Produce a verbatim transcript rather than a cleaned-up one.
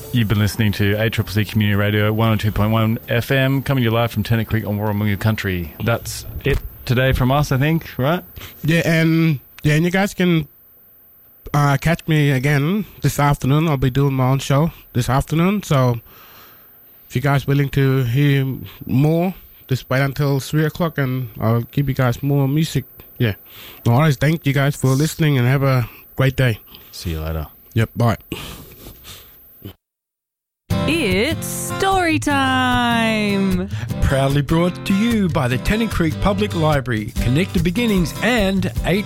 You've been listening to A C C C Community Radio one oh two point one F M, coming to you live from Tennant Creek on Warramunga Country. That's it today from us, I think, right? Yeah, and yeah, and you guys can uh, catch me again this afternoon. I'll be doing my own show this afternoon, so if you guys willing to hear more, just wait until three o'clock and I'll give you guys more music. Yeah. All right, thank you guys for listening and have a great day. See you later. Yep, bye. It's story time! Proudly brought to you by the Tennant Creek Public Library, Connected Beginnings and eight